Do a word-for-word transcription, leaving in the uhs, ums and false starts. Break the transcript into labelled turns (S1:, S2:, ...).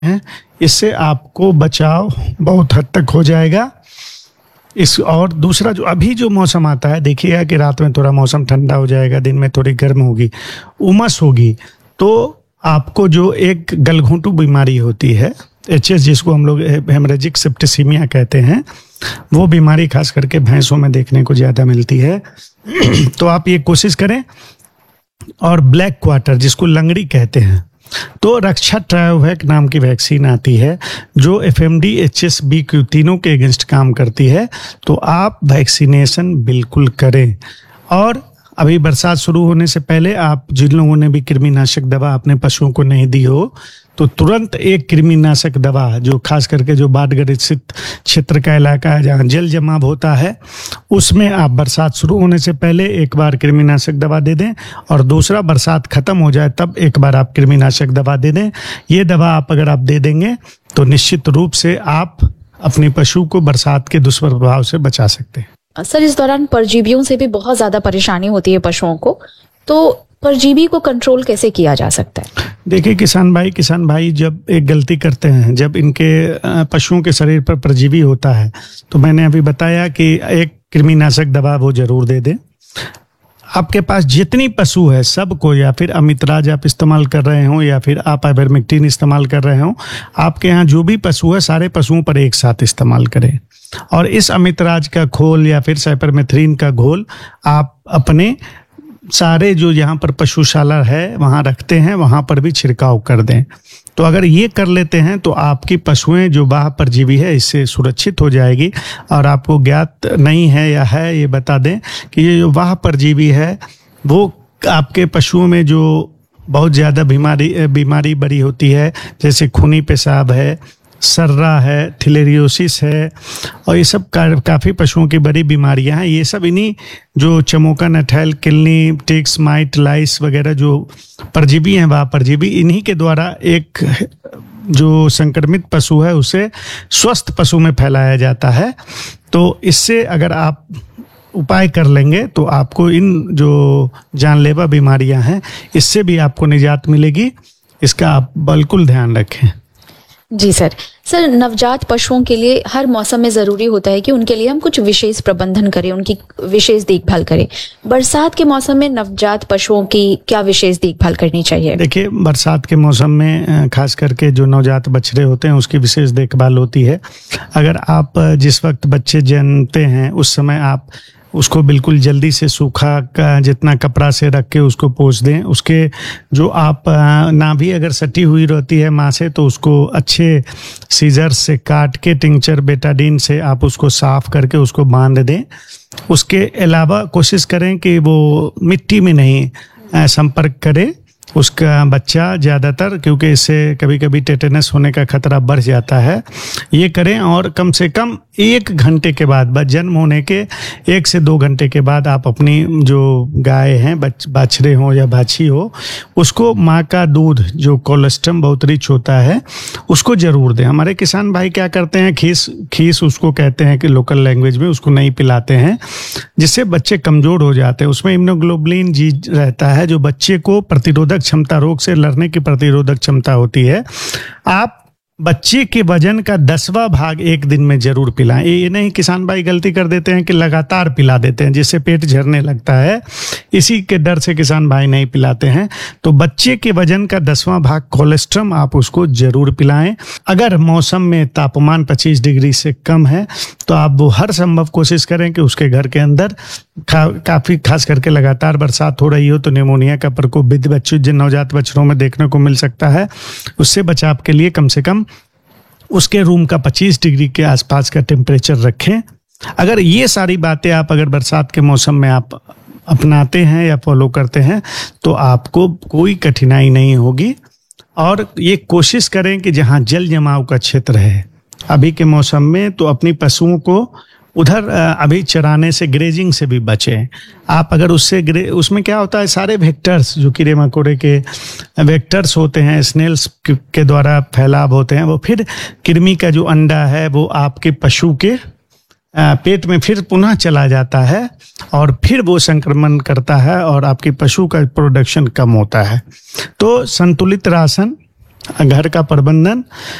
S1: हैं, इससे आपको बचाव बहुत हद तक हो जाएगा। इस और दूसरा जो अभी जो मौसम आता है, देखिएगा कि रात में थोड़ा मौसम ठंडा हो जाएगा, दिन में थोड़ी गर्म होगी, उमस होगी, तो आपको जो एक गलघोंटू बीमारी होती है एच एस, जिसको हम लोग हेमरेजिक सेप्टिसीमिया कहते हैं, वो बीमारी खास करके भैंसों में देखने को ज़्यादा मिलती है। तो आप ये कोशिश करें। और ब्लैक क्वार्टर जिसको लंगड़ी कहते हैं, तो रक्षा ट्रायोवैक नाम की वैक्सीन आती है जो F M D, H S B Q तीनों के अगेंस्ट काम करती है। तो आप वैक्सीनेशन बिल्कुल करें। और अभी बरसात शुरू होने से पहले आप जिन लोगों ने भी कृमिनाशक दवा अपने पशुओं को नहीं दी हो, तो तुरंत एक कृमिनाशक दवा, जो खास करके जो बाढ़ ग्रसित क्षेत्र का इलाका है जहाँ जल जमाव होता है, उसमें आप बरसात शुरू होने से पहले एक बार कृमिनाशक दवा दे दें, और दूसरा बरसात खत्म हो जाए तब एक बार आप कृमिनाशक दवा दे दें। ये दवा आप अगर आप दे देंगे तो निश्चित रूप से आप अपने पशु को बरसात के दुष्प्रभाव से बचा सकते हैं।
S2: सर, इस दौरान परजीवियों से भी बहुत ज्यादा परेशानी होती है पशुओं को, तो परजीवी को कंट्रोल कैसे किया जा सकता है?
S1: देखिए किसान भाई किसान भाई जब एक गलती करते हैं, जब इनके पशुओं के शरीर पर परजीवी होता है, तो मैंने अभी बताया कि एक कृमिनाशक दवा वो जरूर दे दें। आपके पास जितनी पशु है सबको, या फिर अमितराज आप इस्तेमाल कर रहे हो या फिर आप आइवरमेक्टिन इस्तेमाल कर रहे हो, आपके यहाँ जो भी पशु है सारे पशुओं पर एक साथ इस्तेमाल करें। और इस अमितराज का घोल या फिर साइपरमेथ्रिन का घोल आप अपने सारे जो यहाँ पर पशुशाला है वहाँ रखते हैं, वहाँ पर भी छिड़काव कर दें। तो अगर ये कर लेते हैं तो आपकी पशुएं जो बाह्य परजीवी है इससे सुरक्षित हो जाएगी। और आपको ज्ञात नहीं है या है, ये बता दें कि ये जो बाह्य परजीवी है वो आपके पशुओं में जो बहुत ज़्यादा बीमारी बीमारी बड़ी होती है, जैसे खूनी पेशाब है, सर्रा है, थिलेरियोसिस है, और ये सब का, काफ़ी पशुओं की बड़ी बीमारियां हैं। ये सब इन्हीं जो चमोका, नठैल, किलनी, टिक्स, माइट, लाइस वगैरह जो परजीवी हैं, वह परजीवी इन्हीं के द्वारा एक जो संक्रमित पशु है उसे स्वस्थ पशु में फैलाया जाता है। तो इससे अगर आप उपाय कर लेंगे तो आपको इन जो जानलेवा बीमारियां हैं इससे भी आपको निजात मिलेगी। इसका आप बिल्कुल ध्यान रखें।
S2: जी सर। सर, नवजात पशुओं के लिए हर मौसम में ज़रूरी होता है कि उनके लिए हम कुछ विशेष प्रबंधन करें, उनकी विशेष देखभाल करें। बरसात के मौसम में नवजात पशुओं की क्या विशेष देखभाल करनी चाहिए?
S1: देखिए, बरसात के मौसम में खास करके जो नवजात बछड़े होते हैं उसकी विशेष देखभाल होती है। अगर आप जिस वक्त बच्चे जन्मते हैं उस समय आप उसको बिल्कुल जल्दी से सूखा का जितना कपड़ा से रख के उसको पोंछ दें। उसके जो आप नाभि अगर सटी हुई रहती है माँ से तो उसको अच्छे सीजर से काट के टिंचर बेटाडीन से आप उसको साफ करके उसको बांध दें। उसके अलावा कोशिश करें कि वो मिट्टी में नहीं संपर्क करे उसका बच्चा ज़्यादातर, क्योंकि इससे कभी कभी टेटेनस होने का खतरा बढ़ जाता है। ये करें और कम से कम एक घंटे के बाद, बस जन्म होने के एक से दो घंटे के बाद आप अपनी जो गाय हैं, बच बाछड़े हो या बाछी हो, उसको माँ का दूध जो कोलेस्ट्रम बहुत रिच होता है उसको ज़रूर दें। हमारे किसान भाई क्या करते हैं, खीस खीस उसको कहते हैं कि लोकल लैंग्वेज में, उसको नहीं पिलाते हैं, जिससे बच्चे कमज़ोर हो जाते हैं। उसमें इम्यूनोग्लोबुलिन जी रहता है जो बच्चे को प्रतिरोधक क्षमता, रोग से लड़ने की प्रतिरोधक क्षमता होती है। आप बच्चे के वजन का दसवां भाग एक दिन में जरूर पिलाएं। ये नहीं किसान भाई गलती कर देते हैं कि लगातार पिला देते हैं जिससे पेट झरने लगता है, इसी के डर से किसान भाई नहीं पिलाते हैं। तो बच्चे के वजन का दसवां भाग कोलेस्ट्रम आप उसको जरूर पिलाएं। अगर मौसम में तापमान पच्चीस डिग्री से कम है तो आप वो हर संभव कोशिश करें कि उसके घर के अंदर खा, काफ़ी खास करके लगातार बरसात हो रही हो तो निमोनिया का प्रकोप भी बच्चों जिन नवजात बछड़ों में देखने को मिल सकता है। उससे बचाव के लिए कम से कम उसके रूम का पच्चीस डिग्री के आसपास का टेम्परेचर रखें। अगर ये सारी बातें आप अगर बरसात के मौसम में आप अपनाते हैं या फॉलो करते हैं तो आपको कोई कठिनाई नहीं होगी। और ये कोशिश करें कि जहाँ जल जमाव का क्षेत्र है अभी के मौसम में, तो अपनी पशुओं को उधर अभी चराने से, ग्रेजिंग से भी बचें। आप अगर उससे उसमें क्या होता है, सारे वेक्टर्स जो कीड़े मकोड़े के वेक्टर्स होते हैं, स्नेल्स के द्वारा फैलाव होते हैं, वो फिर कृमि का जो अंडा है वो आपके पशु के पेट में फिर पुनः चला जाता है और फिर वो संक्रमण करता है और आपके पशु का प्रोडक्शन कम होता है। तो संतुलित राशन घर का प्रबंधन